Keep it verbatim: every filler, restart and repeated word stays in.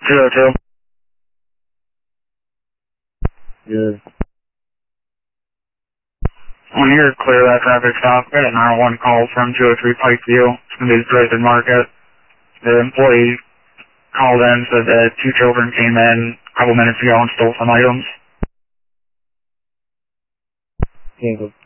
two oh two. Good. When you're clear of that traffic stop, get a nine one one call from two oh three Pikeview. It's going to be the Dresden Market. The employee called in, said that two children came in a couple minutes ago and stole some items. Canceled.